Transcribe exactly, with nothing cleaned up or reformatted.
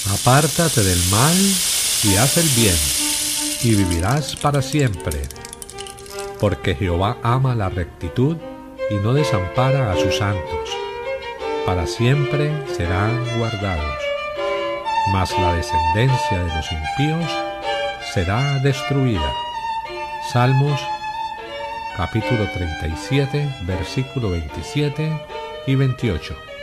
Apártate del mal y haz el bien, y vivirás para siempre. Porque Jehová ama la rectitud y no desampara a sus santos. Para siempre serán guardados. Mas la descendencia de los impíos será destruida. Salmos capítulo treinta y siete, versículo veintisiete y veintiocho.